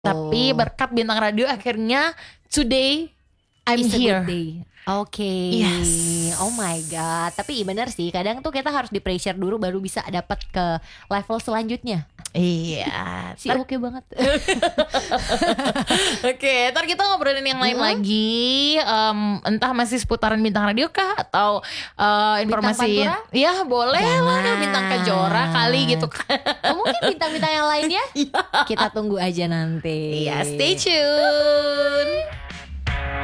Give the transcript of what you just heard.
Tapi berkat Bintang Radio akhirnya today I'm It's a here. good day. Oke. Yes. Oh my god. Tapi benar sih, kadang tuh kita harus di pressure dulu baru bisa dapat ke level selanjutnya. Iya. Si oke banget. Oke, ntar kita ngobrolin yang lain lagi. Entah masih seputaran Bintang Radio kah atau informasi? Pantura? Ya boleh lah, Bintang Kejora kali gitu kan. Oh, mungkin bintang-bintang yang lainnya. Kita tunggu aja nanti. Iya, stay tune.